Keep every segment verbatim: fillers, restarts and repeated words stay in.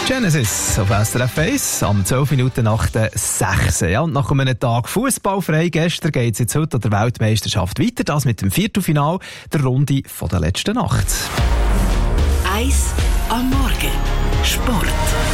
Genesis auf S R F eins am zwölf Minuten nach der sechs. Ja, und nach einem Tag fußballfrei gestern geht es jetzt heute an der Weltmeisterschaft weiter. Das mit dem Viertelfinal der Runde von der letzten Nacht. eins am Morgen. Sport.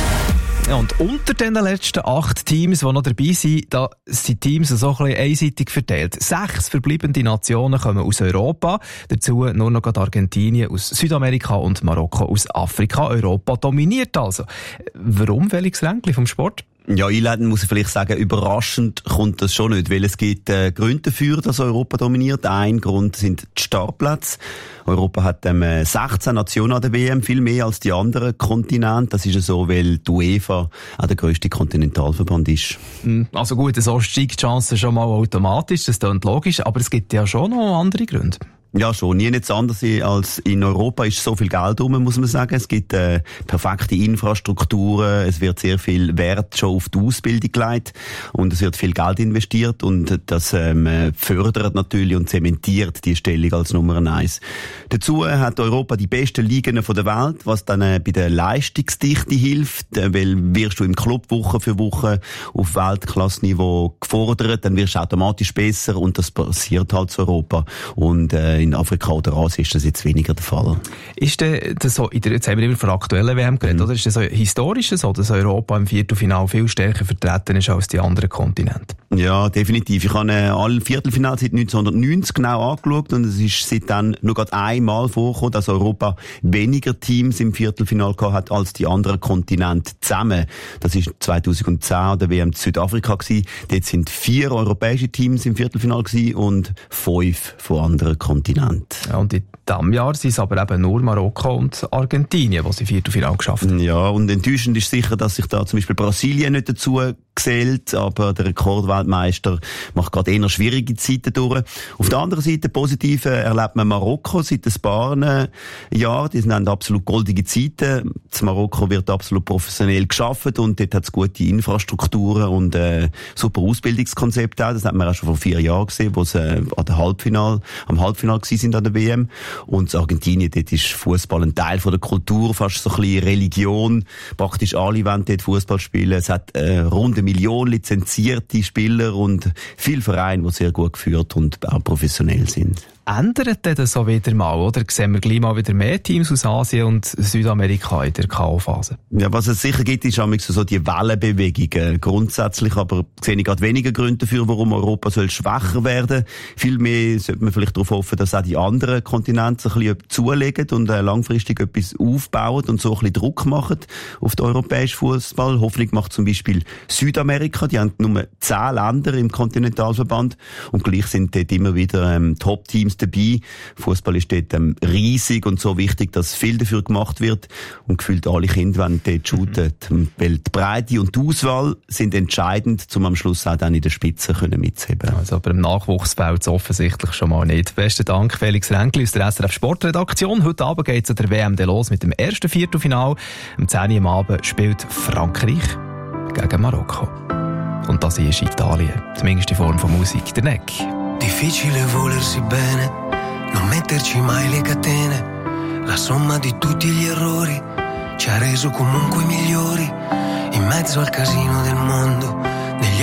Ja, und unter den letzten acht Teams, die noch dabei sind, da sind die Teams so ein bisschen einseitig verteilt. Sechs verbleibende Nationen kommen aus Europa, dazu nur noch Argentinien aus Südamerika und Marokko aus Afrika. Europa dominiert also. Warum, Felix Ränkli vom Sport? Ja, einleitend muss ich vielleicht sagen, überraschend kommt das schon nicht, weil es gibt äh, Gründe dafür, dass Europa dominiert. Ein Grund sind die Startplätze. Europa hat ähm, sechzehn Nationen an der W M, viel mehr als die anderen Kontinente. Das ist ja so, weil die UEFA auch der grösste Kontinentalverband ist. Also gut, so steigt die Chance schon mal automatisch, das klingt logisch, aber es gibt ja schon noch andere Gründe. Ja, schon. Nie nichts anderes als in Europa ist so viel Geld rum, muss man sagen. Es gibt äh, perfekte Infrastrukturen, es wird sehr viel Wert schon auf die Ausbildung gelegt und es wird viel Geld investiert und das ähm, fördert natürlich und zementiert die Stellung als Nummer eins. Dazu hat Europa die besten Ligen von der Welt, was dann äh, bei der Leistungsdichte hilft, äh, weil wirst du im Club Woche für Woche auf Weltklasse-Niveau gefordert, dann wirst du automatisch besser und das passiert halt zu Europa. Und äh, in Afrika oder Asien ist das jetzt weniger der Fall. Ist denn das so, jetzt haben wir immer von der aktuellen W M geredet, mhm. oder ist das so historisch so, dass Europa im Viertelfinale viel stärker vertreten ist als die anderen Kontinente? Ja, definitiv. Ich habe äh, alle Viertelfinale seit neunzehnhundertneunzig genau angeschaut und es ist seitdem nur gerade einmal vorgekommen, dass Europa weniger Teams im Viertelfinale gehabt hat als die anderen Kontinente zusammen. Das ist zweitausendzehn an der W M in Südafrika gewesen. Dort sind vier europäische Teams im Viertelfinale gewesen und fünf von anderen Kontinenten. Ja, und in diesem Jahr sind es aber eben nur Marokko und Argentinien, die sie Viertelfinale geschafft haben. Ja, und enttäuschend ist sicher, dass sich da zum Beispiel Brasilien nicht dazu gezählt, aber der Rekordweltmeister macht gerade eher schwierige Zeiten durch. Auf der anderen Seite positiv erlebt man Marokko seit ein paar Jahren. Die haben absolut goldige Zeiten. Das Marokko wird absolut professionell geschaffen und dort hat es gute Infrastrukturen und äh, super Ausbildungskonzepte auch. Das hat man auch schon vor vier Jahren gesehen, wo sie äh, an der Halbfinal, am Halbfinal gewesen sind an der W M. Und Argentinien, dort ist Fußball ein Teil von der Kultur, fast so ein bisschen Religion. Praktisch alle wollen dort Fußball spielen. Es hat äh, rund eine Million lizenzierte Spieler und viele Vereine, die sehr gut geführt und auch professionell sind. Ändert das so wieder mal, oder? Sehen wir gleich mal wieder mehr Teams aus Asien und Südamerika in der K O-Phase? Ja, was es sicher gibt, ist so die Wellenbewegungen. Grundsätzlich aber sehe ich gerade weniger Gründe dafür, warum Europa soll schwächer werden. Vielmehr sollte man vielleicht darauf hoffen, dass auch die anderen Kontinente ein bisschen zulegen und langfristig etwas aufbauen und so ein bisschen Druck machen auf den europäischen Fußball. Hoffnung macht zum Beispiel Südamerika. Die haben nur zehn Länder im Kontinentalverband und gleich sind dort immer wieder ähm, Top-Teams dabei. Fußball ist dort ähm, riesig und so wichtig, dass viel dafür gemacht wird und gefühlt alle Kinder wollen dort shooten. Mhm. Weil die Breite und die Auswahl sind entscheidend, um am Schluss auch dann in der Spitze können mitzuheben. Also aber im Nachwuchs fällt es offensichtlich schon mal nicht. Besten Dank, Felix Ränkli aus der S R F Sportredaktion. Heute Abend geht es an der W M los mit dem ersten Viertelfinale. Am zehn Uhr am Abend spielt Frankreich gegen Marokko. Und das hier ist Italien, zumindest in Form von Musik. Der Neck. Difficile volersi bene, non metterci mai le catene, la somma di tutti gli errori ci ha reso comunque migliori, in mezzo al casino del mondo, negli